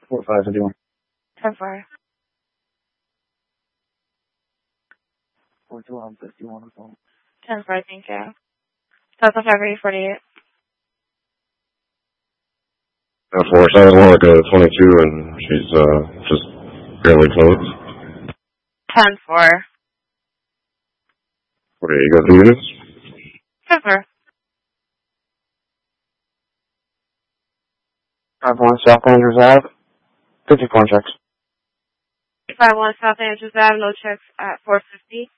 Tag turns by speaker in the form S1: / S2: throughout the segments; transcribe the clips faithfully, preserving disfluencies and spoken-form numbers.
S1: Four five fifty one.
S2: Ten four.
S1: Four two one fifty one.
S2: Ten four. Thank you. Delta February forty eight.
S3: Uh, four seven one, like a twenty-two, and she's uh just barely closed.
S2: Ten four.
S3: Okay, you got the units?
S2: Ten four.
S1: Five one South Andrews Ave. Fifty four checks.
S2: Five one South Andrews Ave. No checks at four fifty.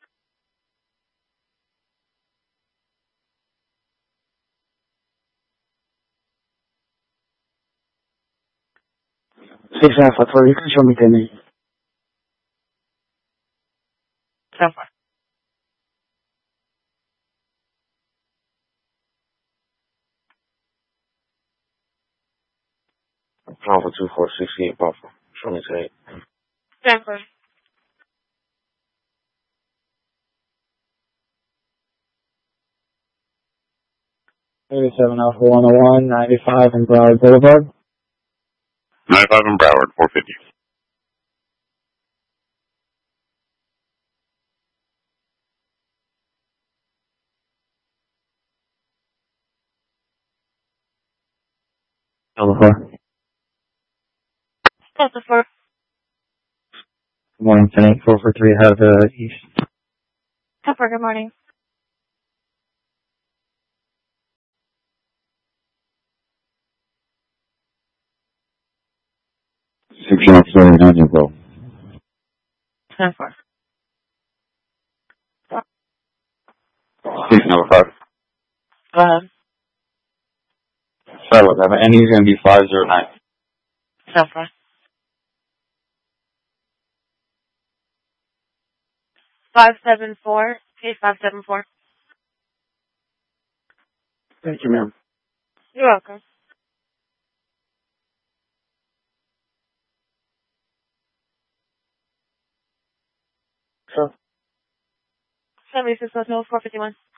S1: Six Alpha twelve. You can show me ten eight.
S2: Ten four.
S3: Alpha two four six eight Buffer. Show me ten eight.
S2: Ten four.
S1: Eighty-seven Alpha one oh one ninety-five in Broward Boulevard.
S3: ninety-five in Broward, four fifty.
S1: Delta four.
S2: Delta four.
S1: Good morning, ten eight four four three. Have uh, east.
S2: Ten four. Good morning.
S3: Six Alpha nine bro.
S2: Ten four.
S3: Six number five.
S2: Go ahead.
S3: Sorry about that, but N E is going to be five zero nine.
S2: Ten four. Five seven four. Okay, five seven four.
S1: Thank you, ma'am.
S2: You're welcome.
S1: Sure.
S2: Seventy six Hotel four fifty one.